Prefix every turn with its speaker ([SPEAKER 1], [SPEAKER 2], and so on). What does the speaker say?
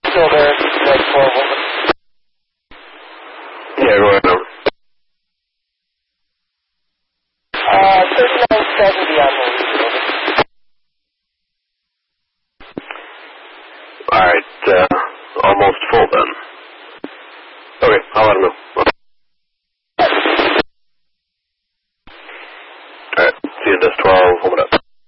[SPEAKER 1] Still there, like 12 woman.
[SPEAKER 2] Yeah, go ahead, over.
[SPEAKER 1] 3970 on the lead.
[SPEAKER 2] Alright, almost full then. Okay, I'll let him know. Alright, see you at this 12, hold it up.